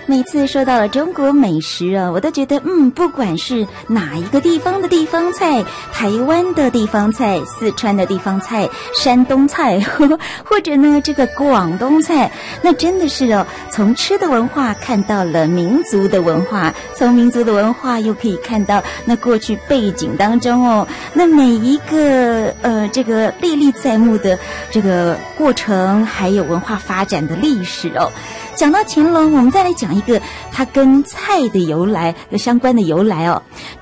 每次说到了中国美食啊，我都觉得不管是哪一个地方的地方菜，台湾的地方菜，四川的地方菜，山东菜，或者呢这个广东菜，那真的是从吃的文化看到了民族的文化，从民族的文化又可以看到那过去背景当中那每一个这个历历在目的这个过程，还有文化发展的历史讲到乾隆，我们再来讲一个它跟菜的由来有相关的由来